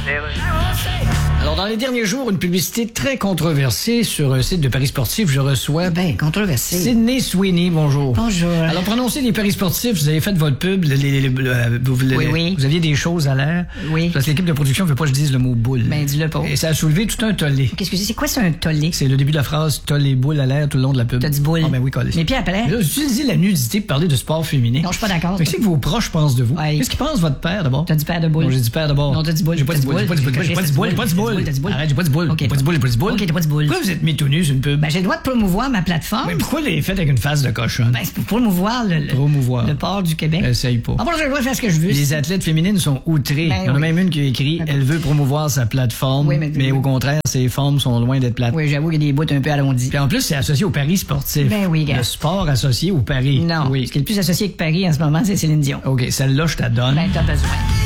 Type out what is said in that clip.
Alors, dans les derniers jours, une publicité très controversée sur un site de paris sportifs, je reçois... Ben, controversé. Sydney Sweeney, bonjour. Bonjour. Alors, prononcez les paris sportifs, vous avez fait votre pub, Oui. Vous aviez des choses à l'air. Oui. Parce que l'équipe de production ne veut pas que je dise le mot boule. Ben, dis-le pas. Et ça a soulevé tout un tollé. Qu'est-ce que c'est? C'est quoi ça, un tollé? C'est le début de la phrase « T'as les boules à l'air » tout le long de la pub. T'as dit boule. Ah ben oui, collé. Mais puis après? Là, utilisez la nudité pour parler de sport féminin. Non, je suis pas d'accord. Mais qu'est-ce que vos proches pensent de vous? Ouais. Qu'est-ce qu'ils pensent votre père, d'abord? T'as dit père de boule. Non, j'ai dit père d'abord. Non, t'as dit boule. J'ai pas dit boule. J'ai pas dit boule. J'ai pas dit boule. J'ai pas dit boule. T'as dit boule. Arrête, j'ai pas dit boule. Ok. J'ai pas dit boule. J'ai pas dit boule. Ok, t'as pas dit boule. Pourquoi vous êtes mis tout nu sur une pub? Ben, j'ai le droit de promouvoir ma plateforme. Mais pourquoi l'avez fait avec une face de cochon? Ben, c'est pour promouvoir le port du Québec. Essaye pas. Ah bon, j'ai le droit de faire ce que je veux. Les athlètes féminines sont outrées. Ben Il y en a oui. même une qui a écrit « Elle veut promouvoir sa plateforme, Oui, mais- au contraire, ses formes sont loin d'être plates. » Oui, j'avoue qu'il y a des bouts un peu arrondis. Puis en plus, c'est associé au paris sportif. Ben oui, gars. Le sport associé au paris. Non. Oui. Ce qui est le plus associé avec Paris en ce moment, c'est Céline Dion. OK, celle-là, je te donne. Ben, t'as besoin.